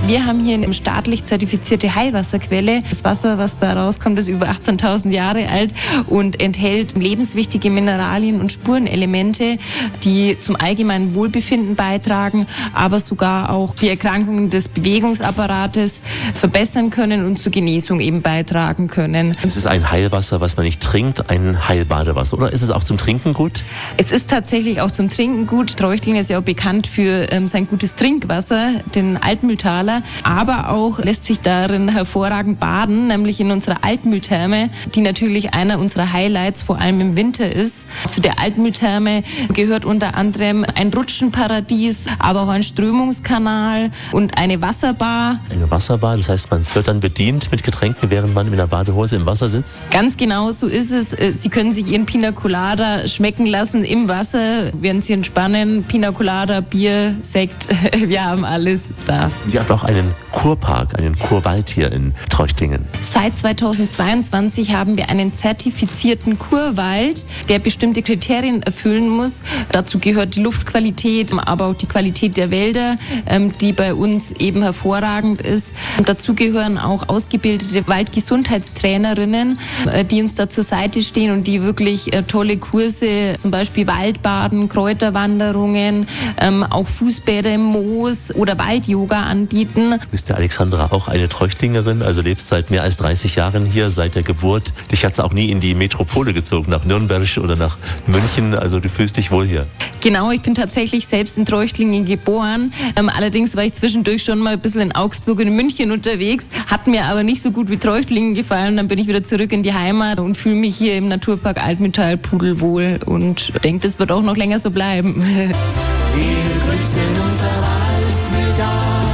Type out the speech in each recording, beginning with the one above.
Wir haben hier eine staatlich zertifizierte Heilwasserquelle. Das Wasser, was da rauskommt, ist über 18.000 Jahre alt und enthält lebenswichtige Mineralien und Spurenelemente, die zum allgemeinen Wohlbefinden beitragen, aber sogar auch die Erkrankungen des Bewegungsapparates verbessern können und zur Genesung eben beitragen können. Es ist ein Heilwasser, was man nicht trinkt, ein Heilbadewasser, oder ist es auch zum Trinken gut? Es ist tatsächlich auch zum Trinken gut. Treuchtlingen ist ja auch bekannt für sein gutes Trinkwasser, den Altmühltaler, aber auch lässt sich darin hervorragend baden, nämlich in unserer Altmühltherme, die natürlich einer unserer Highlights, vor allem im Winter ist. Zu der Altmühltherme gehört unter anderem ein Rutschenparadies, aber auch ein Strömungskanal und eine Wasserbar. Eine Wasserbar, das heißt, man wird dann bedient mit Getränken, während man in der Badehose im Wasser sitzt? Ganz genau, so ist es. Sie können sich Ihren Pina Colada schmecken lassen im Wasser, während Sie entspannen. Pina Colada, Bier, Sekt, wir haben alles da. Und ihr habt auch einen Kurpark, einen Kurwald hier in Treuchtlingen. Seit 2022 haben wir einen zertifizierten Kurwald, der bestimmte Kriterien erfüllen muss. Dazu gehört die Luftqualität, aber auch die Qualität der Wälder, die bei uns eben hervorragend ist. Und dazu gehören auch ausgebildete Waldgesundheitstrainerinnen, die uns da zur Seite stehen und die wirklich tolle Kurse, zum Beispiel Waldbaden, Kräuterwanderungen, auch Fußbäder im Moos oder Wald-Yoga anbieten. Ist der Alexandra auch eine Treuchtlingerin, also lebst seit mehr als 30 Jahren hier, seit der Geburt. Dich hat es auch nie in die Metropole gezogen, nach Nürnberg oder nach München, also du fühlst dich wohl hier. Genau, ich bin tatsächlich selbst in Treuchtlingen geboren. Allerdings war ich zwischendurch schon mal ein bisschen in Augsburg und in München unterwegs, hat mir aber nicht so gut wie Treuchtlingen gefallen. Dann bin ich wieder zurück in die Heimat und fühle mich hier im Naturpark Altmühltal pudelwohl und denke, das wird auch noch länger so bleiben. Wir grüßen unser Altmühltal,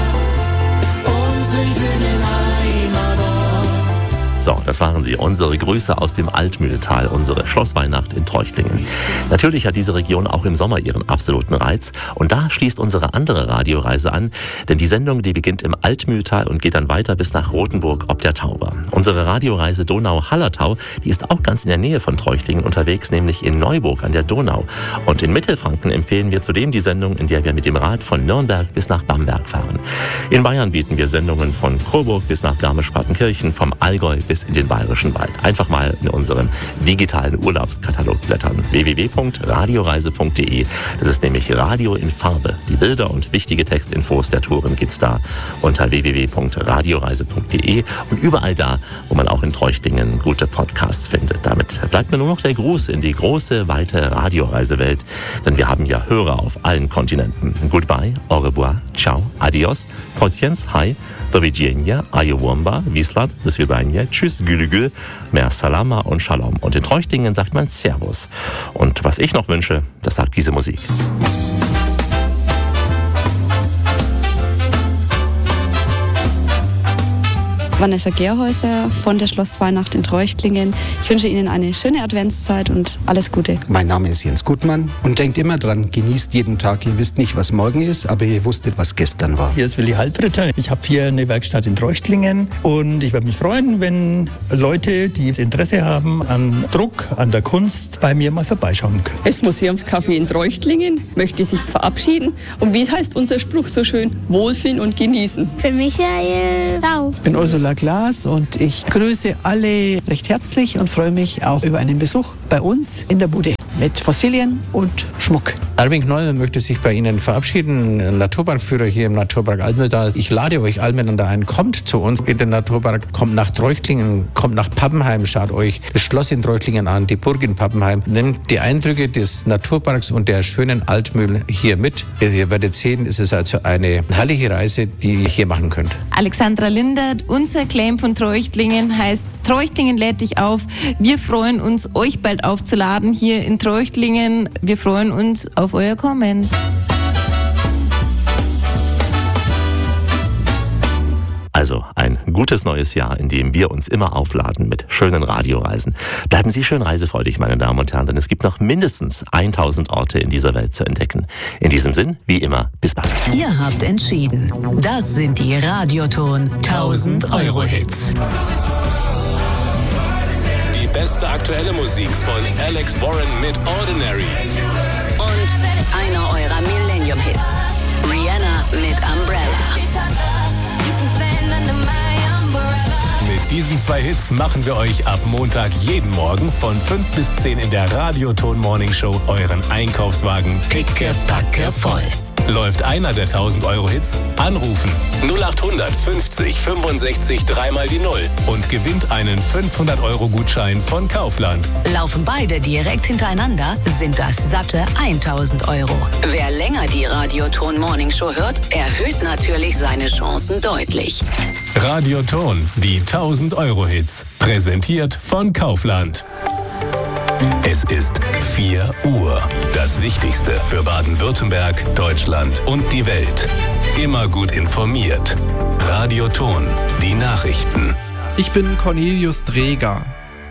unsere schönen Heimatort. So, das waren sie, unsere Grüße aus dem Altmühltal, unsere Schlossweihnacht in Treuchtlingen. Natürlich hat diese Region auch im Sommer ihren absoluten Reiz und da schließt unsere andere Radioreise an, denn die Sendung, die beginnt im Altmühltal und geht dann weiter bis nach Rothenburg ob der Tauber. Unsere Radioreise Donau-Hallertau, die ist auch ganz in der Nähe von Treuchtlingen unterwegs, nämlich in Neuburg an der Donau. Und in Mittelfranken empfehlen wir zudem die Sendung, in der wir mit dem Rad von Nürnberg bis nach Bamberg fahren. In Bayern bieten wir Sendungen von Coburg bis nach Garmisch-Partenkirchen, vom Allgäu bis in den Bayerischen Wald. Einfach mal in unserem digitalen Urlaubskatalog blättern. www.radioreise.de. Das ist nämlich Radio in Farbe. Die Bilder und wichtige Textinfos der Touren gibt's da unter www.radioreise.de und überall da, wo man auch in Treuchtlingen gute Podcasts findet. Damit bleibt mir nur noch der Gruß in die große, weite Radioreisewelt, denn wir haben ja Hörer auf allen Kontinenten. Goodbye, au revoir, ciao, adios, Tociens, hi, do widzenia, ayowomba, wislat, do svidania, tschüss, gülü, mer salama und shalom. Und in Treuchtlingen sagt man Servus. Und was ich noch wünsche, das sagt diese Musik. Vanessa Gerhäuser von der Schlossweihnacht in Treuchtlingen. Ich wünsche Ihnen eine schöne Adventszeit und alles Gute. Mein Name ist Jens Gutmann und denkt immer dran, genießt jeden Tag. Ihr wisst nicht, was morgen ist, aber ihr wusstet, was gestern war. Hier ist Willi Halbritter. Ich habe hier eine Werkstatt in Treuchtlingen und ich würde mich freuen, wenn Leute, die Interesse haben an Druck, an der Kunst, bei mir mal vorbeischauen können. Das Museumscafé in Treuchtlingen möchte sich verabschieden. Und wie heißt unser Spruch so schön? Wohlfühlen und genießen. Für Michael Rau. Ich bin Ursula Glas und ich grüße alle recht herzlich und freue mich auch über einen Besuch bei uns in der Bude mit Fossilien und Schmuck. Erwin Knoll möchte sich bei Ihnen verabschieden, Naturparkführer hier im Naturpark Altmühltal. Ich lade euch alle miteinander ein, kommt zu uns in den Naturpark, kommt nach Treuchtlingen, kommt nach Pappenheim, schaut euch das Schloss in Treuchtlingen an, die Burg in Pappenheim, nehmt die Eindrücke des Naturparks und der schönen Altmühl hier mit. Ihr werdet sehen, es ist also eine herrliche Reise, die ihr hier machen könnt. Alexandra Lindert, unser Claim von Treuchtlingen heißt, Treuchtlingen lädt dich auf. Wir freuen uns, euch bald aufzuladen hier in Treuchtlingen. Wir freuen uns auf euer Kommen. Also ein gutes neues Jahr, in dem wir uns immer aufladen mit schönen Radioreisen. Bleiben Sie schön reisefreudig, meine Damen und Herren, denn es gibt noch mindestens 1000 Orte in dieser Welt zu entdecken. In diesem Sinn, wie immer, bis bald. Ihr habt entschieden. Das sind die Radioton 1000-Euro-Hits. Die beste aktuelle Musik von Alex Warren mit Ordinary. Und einer eurer Millennium-Hits. Rihanna mit Umbrella. diesen 2 Hits machen wir euch ab Montag jeden Morgen von 5 bis 10 in der Radioton Morning Show euren Einkaufswagen pickepacke voll. Läuft einer der 1000-Euro-Hits? Anrufen 0800 50 65 3 die 0 und gewinnt einen 500-Euro-Gutschein von Kaufland. Laufen beide direkt hintereinander, sind das satte 1000 Euro. Wer länger die Radioton Morning Show hört, erhöht natürlich seine Chancen deutlich. Radioton, die 1000-Euro-Hits. Präsentiert von Kaufland. Es ist 4 Uhr. Das Wichtigste für Baden-Württemberg, Deutschland und die Welt. Immer gut informiert. Radioton, die Nachrichten. Ich bin Cornelius Dreger.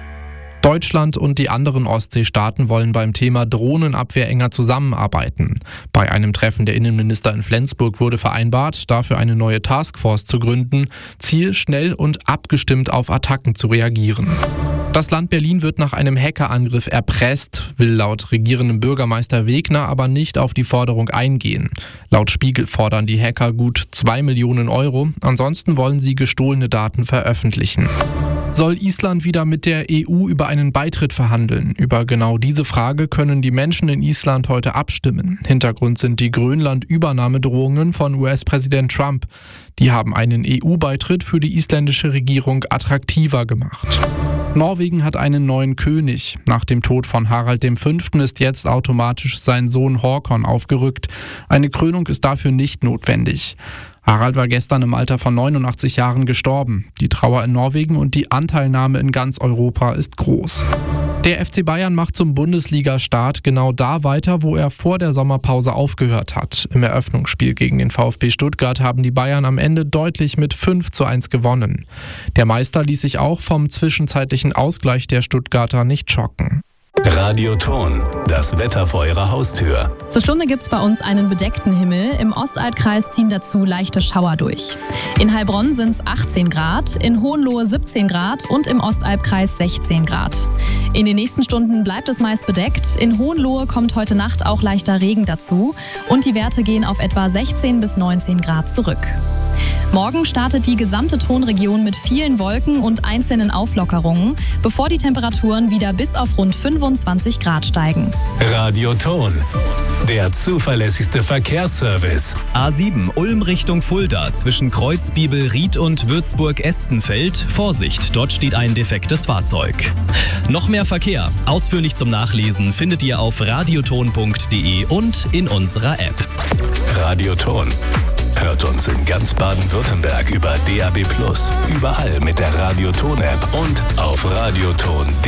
Deutschland und die anderen Ostseestaaten wollen beim Thema Drohnenabwehr enger zusammenarbeiten. Bei einem Treffen der Innenminister in Flensburg wurde vereinbart, dafür eine neue Taskforce zu gründen. Ziel, schnell und abgestimmt auf Attacken zu reagieren. Das Land Berlin wird nach einem Hackerangriff erpresst, will laut regierendem Bürgermeister Wegner aber nicht auf die Forderung eingehen. Laut Spiegel fordern die Hacker gut 2 Millionen Euro, ansonsten wollen sie gestohlene Daten veröffentlichen. Soll Island wieder mit der EU über einen Beitritt verhandeln? Über genau diese Frage können die Menschen in Island heute abstimmen. Hintergrund sind die Grönland-Übernahmedrohungen von US-Präsident Trump. Die haben einen EU-Beitritt für die isländische Regierung attraktiver gemacht. Norwegen hat einen neuen König. Nach dem Tod von Harald V. ist jetzt automatisch sein Sohn Håkon aufgerückt. Eine Krönung ist dafür nicht notwendig. Harald war gestern im Alter von 89 Jahren gestorben. Die Trauer in Norwegen und die Anteilnahme in ganz Europa ist groß. Der FC Bayern macht zum Bundesliga-Start genau da weiter, wo er vor der Sommerpause aufgehört hat. Im Eröffnungsspiel gegen den VfB Stuttgart haben die Bayern am Ende deutlich mit 5:1 gewonnen. Der Meister ließ sich auch vom zwischenzeitlichen Ausgleich der Stuttgarter nicht schocken. Radioton, das Wetter vor eurer Haustür. Zur Stunde gibt's bei uns einen bedeckten Himmel. Im Ostalbkreis ziehen dazu leichte Schauer durch. In Heilbronn sind's 18 Grad, in Hohenlohe 17 Grad und im Ostalbkreis 16 Grad. In den nächsten Stunden bleibt es meist bedeckt. In Hohenlohe kommt heute Nacht auch leichter Regen dazu und die Werte gehen auf etwa 16 bis 19 Grad zurück. Morgen startet die gesamte Tonregion mit vielen Wolken und einzelnen Auflockerungen, bevor die Temperaturen wieder bis auf rund 25 Grad steigen. Radioton, der zuverlässigste Verkehrsservice. A7 Ulm Richtung Fulda zwischen Kreuzbibel, Ried und Würzburg-Estenfeld. Vorsicht, dort steht ein defektes Fahrzeug. Noch mehr Verkehr, ausführlich zum Nachlesen, findet ihr auf radioton.de und in unserer App. Radioton. Hört uns in ganz Baden-Württemberg über DAB+, überall mit der Radioton-App und auf radioton.de.